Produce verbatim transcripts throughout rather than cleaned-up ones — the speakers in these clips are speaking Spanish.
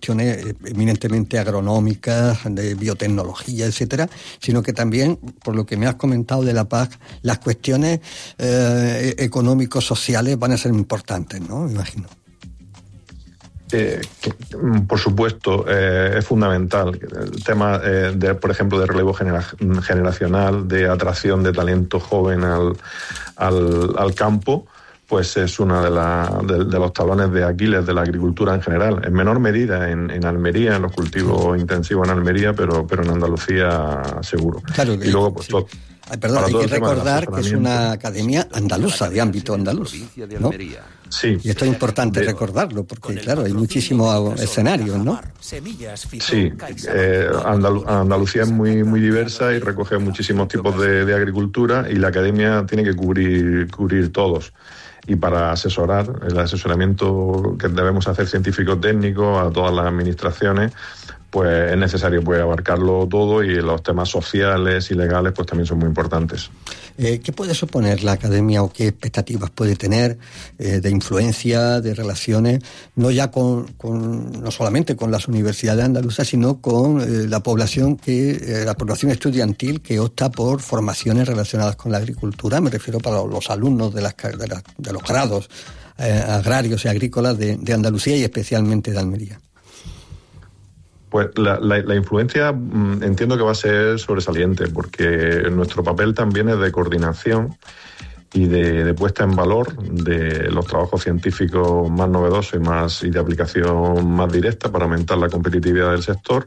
cuestiones eminentemente agronómicas, de biotecnología, etcétera, sino que también, por lo que me has comentado de la P A C, las cuestiones eh, económicos, sociales van a ser importantes, ¿no? Me imagino. Eh, que, por supuesto, eh, es fundamental el tema, eh, de, por ejemplo, de relevo genera- generacional, de atracción de talento joven al, al, al campo, pues es uno de, la, de, de los talones de Aquiles de la agricultura en general, en menor medida en, en Almería, en los cultivos intensivos en Almería, pero, pero en Andalucía seguro. Claro, y luego, pues, sí. todo, Ay, perdón, hay que recordar que es una academia andaluza, de ámbito andaluz, ¿no? Sí. Y esto es importante de, recordarlo, porque claro, hay muchísimos escenarios, ¿no? Sí, eh, Andal- Andalucía es muy, muy diversa y recoge muchísimos tipos de, de agricultura, y la academia tiene que cubrir, cubrir todos. Y para asesorar, el asesoramiento que debemos hacer científico-técnico a todas las administraciones, pues es necesario pues abarcarlo todo, y los temas sociales y legales pues también son muy importantes. Eh, ¿Qué puede suponer la academia o qué expectativas puede tener eh, de influencia, de relaciones, no ya con, con no solamente con las universidades andaluzas, sino con eh, la población que eh, la población estudiantil que opta por formaciones relacionadas con la agricultura? Me refiero para los alumnos de, las, de, las, de los grados eh, agrarios y agrícolas de, de Andalucía y especialmente de Almería. Pues la, la, la influencia mmm, entiendo que va a ser sobresaliente, porque nuestro papel también es de coordinación y de, de puesta en valor de los trabajos científicos más novedosos y, más, y de aplicación más directa para aumentar la competitividad del sector.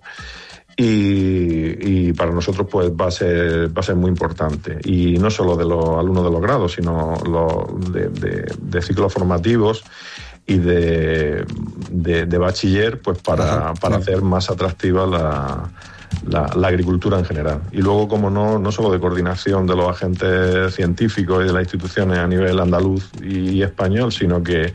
Y, y para nosotros pues va a ser va a ser muy importante, y no solo de los alumnos de los grados, sino los de, de, de ciclos formativos y de, de, de bachiller, pues para, para hacer más atractiva la, la, la agricultura en general. Y luego, como no, no solo de coordinación de los agentes científicos y de las instituciones a nivel andaluz y español, sino que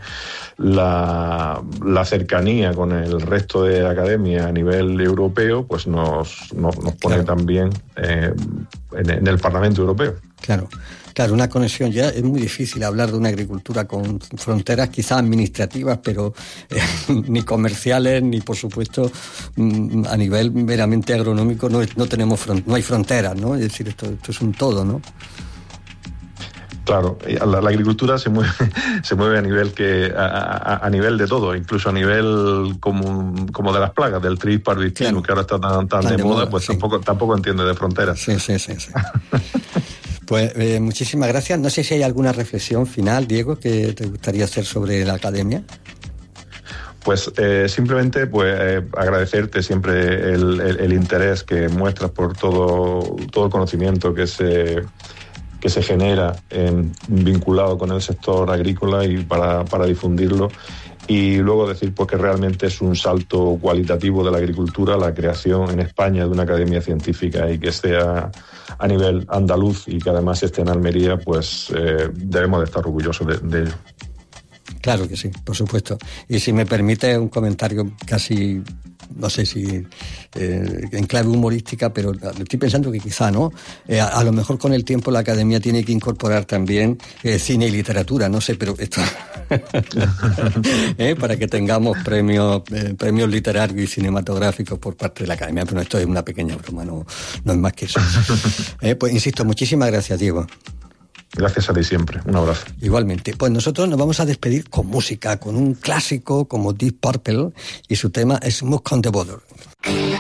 la, la cercanía con el resto de academias a nivel europeo, pues nos, nos, nos pone claro. también eh, en, en el Parlamento Europeo. Claro. Claro, una conexión ya es muy difícil hablar de una agricultura con fronteras quizás administrativas, pero eh, ni comerciales, ni por supuesto mm, a nivel meramente agronómico no, no tenemos front, no hay fronteras, ¿no? Es decir, esto, esto es un todo, ¿no? Claro, la, la agricultura se mueve, se mueve a nivel que a, a, a nivel de todo, incluso a nivel como, como de las plagas, del trigo parvicino, claro. que ahora está tan, tan, tan de, de moda, moda, pues sí. tampoco, tampoco entiende de fronteras. Sí, sí, sí, sí. Pues eh, muchísimas gracias. No sé si hay alguna reflexión final, Diego, que te gustaría hacer sobre la academia. Pues eh, simplemente pues eh, agradecerte siempre el, el, el interés que muestras por todo, todo el conocimiento que se, que se genera eh, vinculado con el sector agrícola y para, para difundirlo. Y luego decir pues que realmente es un salto cualitativo de la agricultura la creación en España de una academia científica, y que sea a nivel andaluz y que además esté en Almería, pues eh, debemos de estar orgullosos de, de ello. Claro que sí, por supuesto. Y si me permite un comentario casi, no sé si eh, en clave humorística, pero estoy pensando que quizá, ¿no? Eh, a, a lo mejor con el tiempo la academia tiene que incorporar también eh, cine y literatura, no sé, pero esto ¿eh? para que tengamos premios eh, premios literarios y cinematográficos por parte de la academia. Pero esto es una pequeña broma, no, no es más que eso. Eh, pues insisto, muchísimas gracias, Diego. Gracias a ti siempre. Un abrazo. Igualmente. Pues nosotros nos vamos a despedir con música, con un clásico como Deep Purple y su tema Smoke on the Water.